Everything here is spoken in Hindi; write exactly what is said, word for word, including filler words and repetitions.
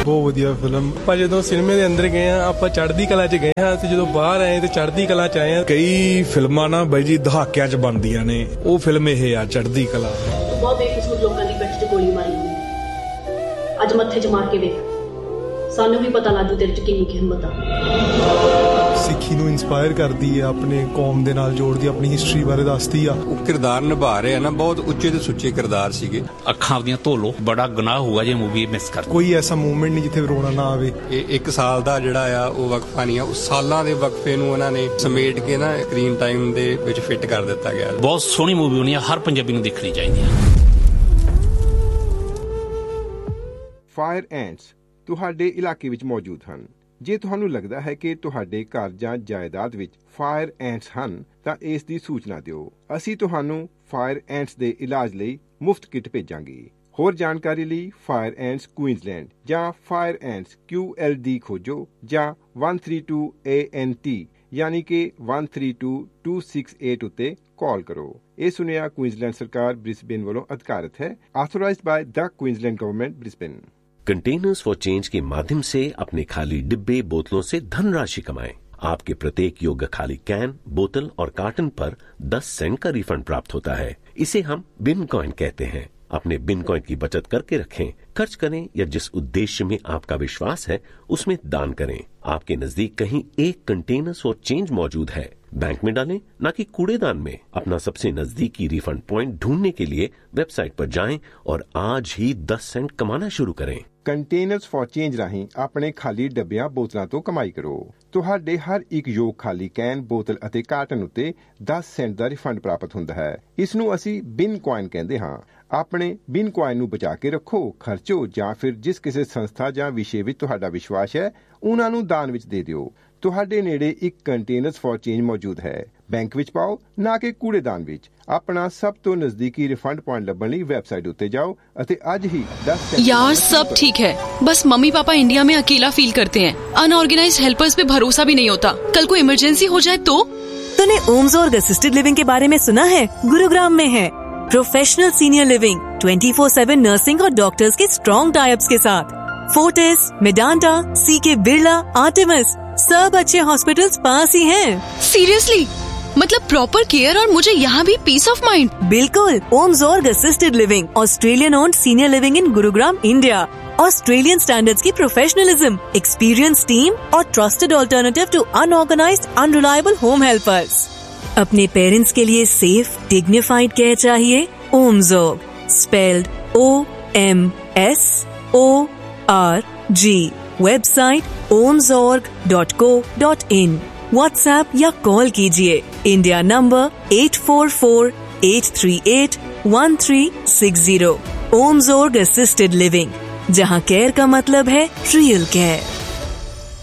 ਬਹੁਤ ਵਧੀਆ ਫਿਲਮ। ਆਪਾਂ ਜਦੋਂ ਸਿਨੇਮੇ ਦੇ ਅੰਦਰ ਗਏ ਆ ਆਪਾਂ ਚੜ੍ਹਦੀ ਕਲਾ 'ਚ ਗਏ ਆ ਤੇ ਜਦੋਂ ਬਾਹਰ ਆਏ ਤੇ ਚੜ੍ਹਦੀ ਕਲਾ 'ਚ ਆਏ ਆ। ਕਈ ਫਿਲਮਾਂ ਨਾ ਬਾਈ ਜੀ ਦਹਾਕਿਆਂ 'ਚ ਬਣਦੀਆਂ ਨੇ, ਉਹ ਫਿਲਮ ਇਹ ਆ ਚੜ੍ਹਦੀ ਕਲਾ। ਬਹੁਤ ਬੇਕਸੂਰ ਲੋਕਾਂ ਦੀ ਪਿੱਠ 'ਚ ਗੋਲੀ ਮਾਰੀ, ਅੱਜ ਮੱਥੇ 'ਚ ਮਾਰ ਕੇ ਵੇਖ, ਸਾਨੂੰ ਵੀ ਪਤਾ ਲੱਗੂ ਤੇਰੇ 'ਚ ਕਿੰਨੀ ਹਿੰਮਤ ਆ। ਸਿੱਖੀ ਨੂੰ ਇਨਸਪਾਇਰ ਕਰਦੀ ਹੈ, ਆਪਣੇ ਕੌਮ ਦੇ ਨਾਲ ਜੋੜਦੀ, ਆਪਣੀ ਹਿਸਟਰੀ ਬਾਰੇ ਦੱਸਦੀ ਆ। ਉਹ ਕਿਰਦਾਰ ਨਿਭਾ ਰਹੇ ਆ ਨਾ, ਬਹੁਤ ਉੱਚੇ ਤੇ ਸੁੱਚੇ ਕਿਰਦਾਰ ਸੀਗੇ। ਅੱਖਾਂ ਦੀਆਂ ਧੋ ਲੋ, ਬੜਾ ਗੁਨਾਹ ਹੋਊਗਾ ਜੇ ਮੂਵੀ ਮਿਸ ਕਰ। ਕੋਈ ਐਸਾ ਮੂਵਮੈਂਟ ਨਹੀਂ ਜਿੱਥੇ ਰੋਣਾ ਨਾ ਆਵੇ। ਇਹ ਇੱਕ ਸਾਲ ਦਾ ਜਿਹੜਾ ਆ ਉਹ ਵਕਫਾ ਨਹੀਂ ਆ, ਉਹ ਸਾਲਾਂ ਦੇ ਵਕਫੇ ਨੂੰ ਉਹਨਾਂ ਨੇ ਸਮੇਟ ਕੇ ਨਾ ਸਕਰੀਨ ਟਾਈਮ ਦੇ ਵਿੱਚ ਫਿੱਟ ਕਰ ਦਿੱਤਾ ਗਿਆ। ਬਹੁਤ ਸੋਹਣੀ ਮੂਵੀ ਹੋਣੀ ਆ, ਹਰ ਪੰਜਾਬੀ ਨੂੰ ਦੇਖਣੀ ਚਾਹੀਦੀ ਹੈ। ਫਾਇਰ ਐਂਟਸ ਤੁਹਾਡੇ ਇਲਾਕੇ ਵਿੱਚ ਮੌਜੂਦ ਹਨ। ਜੇ ਤੁਹਾਨੂੰ ਲੱਗਦਾ ਹੈ ਕਿ ਤੁਹਾਡੇ ਘਰ ਜਾਂ ਜਾਇਦਾਦ ਵਿੱਚ ਫਾਇਰ ਐਂਟਸ ਹਨ ਤਾਂ ਇਸ ਦੀ ਸੂਚਨਾ ਦਿਓ। ਅਸੀਂ ਤੁਹਾਨੂੰ ਫਾਇਰ ਐਂਟਸ ਦੇ ਇਲਾਜ ਲਈ ਮੁਫਤ ਕਿੱਟ ਭੇਜਾਂਗੇ। ਹੋਰ ਜਾਣਕਾਰੀ ਲਈ ਫਾਇਰ ਐਂਟਸ ਕੁਈਨਜ਼ਲੈਂਡ ਜਾਂ ਫਾਇਰ ਐਂਟਸ ਕਿਊ ਐਲ ਡੀ ਖੋਜੋ ਜਾਂ ਇੱਕ ਤਿੰਨ ਦੋ ਏ ਐਨ ਟੀ ਯਾਨੀ ਕਿ ਇੱਕ ਤਿੰਨ ਦੋ ਦੋ ਛੇ ਅੱਠ ਉੱਤੇ ਕਾਲ ਕਰੋ। ਇਹ ਸੁਨੇਹਾ ਕੁਈਨਜ਼ਲੈਂਡ ਸਰਕਾਰ ब्रिस्बेन ਵੱਲੋਂ ਅਧਿਕਾਰਿਤ ਹੈ। Authorised by the Queensland government Brisbane. Containers for change के माध्यम से अपने खाली डिब्बे बोतलों से धनराशि कमाएं। आपके प्रत्येक योग्य खाली कैन, बोतल और कार्टन पर दस सेंट का रिफंड प्राप्त होता है। इसे हम बिन कॉइन कहते हैं। अपने बिन कॉइन की बचत करके रखें, खर्च करें या जिस उद्देश्य में आपका विश्वास है उसमें दान करें। आपके नजदीक कहीं एक कंटेनर्स फॉर चेंज मौजूद है, बैंक में डालें ना कि कूड़ेदान में। अपना सबसे नजदीकी रिफंड पॉइंट ढूंढने के लिए वेबसाइट पर जाएं और आज ही दस सेंट कमाना शुरू करें। ਕੰਟੇਨਰਸ ਫॉर ਚੇਂਜ ਰਾਹੀਂ ਆਪਣੇ ਖਾਲੀ ਡੱਬਿਆਂ ਬੋਤਲਾਂ ਤੋਂ ਕਮਾਈ ਕਰੋ। ਤੁਹਾਡੇ ਹਰ ਇੱਕ ਯੋਗ ਖਾਲੀ ਕੈਨ, ਬੋਤਲ ਅਤੇ ਕਾਰਟਨ ਉੱਤੇ ਦਸ ਸੈਂਟ ਦਾ ਰਿਫੰਡ ਪ੍ਰਾਪਤ ਹੁੰਦਾ ਹੈ। ਇਸ ਨੂੰ ਅਸੀਂ ਬਿਨ ਕੁਆਇਨ ਕਹਿੰਦੇ ਹਾਂ। ਆਪਣੇ ਬਿਨ ਕੁਆਇਨ ਨੂੰ ਬਚਾ ਕੇ ਰੱਖੋ, ਖਰਚੋ ਜਾਂ ਫਿਰ ਜਿਸ ਕਿਸੇ ਸੰਸਥਾ ਜਾਂ ਵਿਸ਼ੇ ਵਿੱਚ ਤੁਹਾਡਾ ਵਿਸ਼ਵਾਸ ਹੈ ਉਹਨਾਂ ਨੂੰ ਦਾਨ ਵਿੱਚ ਦੇ ਦਿਓ। ਤੁਹਾਡੇ ਨੇੜੇ ਇੱਕ ਕੰਟੇਨਰਸ ਫॉर ਚੇਂਜ ਮੌਜੂਦ ਹੈ। ਬੈਂਕ ਵਿੱਚ ਪਾਓ ਨਾ ਕਿ ਕੂੜੇਦਾਨ ਵਿੱਚ। अपना सब तो नजदीकी रिफंड पॉइंट लभण लई वेबसाइट उत्ते जाओ अते आज ही दस यार सब ठीक है, बस मम्मी पापा इंडिया में अकेला फील करते हैं। अनऑर्गेनाइज्ड हेल्पर्स पे भरोसा भी नहीं होता, कल को इमरजेंसी हो जाए तो। तूने ओम्सोर्ग असिस्टेड लिविंग के बारे में सुना है? गुरुग्राम में है professional senior living, twenty four seven nursing और डॉक्टर्स के स्ट्रॉन्ग टाइप्स के साथ। फोर्टिस, मेडांटा, सी के बिरला, आर्टेमिस, सब अच्छे हॉस्पिटल्स पास ही हैं। सीरियसली? मतलब प्रॉपर केयर और मुझे यहाँ भी पीस ऑफ माइंड। बिल्कुल। ओम्सोर्ग assisted living, Australian owned senior living in Gurugram, India. Australian standards की प्रोफेशनलिज्म, एक्सपीरियंस टीम और trusted alternative to unorganised unreliable home helpers. अपने पेरेंट्स के लिए सेफ डिग्निफाइड केयर चाहिए? ओम्सोर्ग, spelled O M S O R G. Website ओम्सोर्ग dot co dot in. WhatsApp या कॉल कीजिए। India number eight four four eight three eight one three six zero. ओम्सोर्ग assisted living, जहां केयर का मतलब है रियल केयर।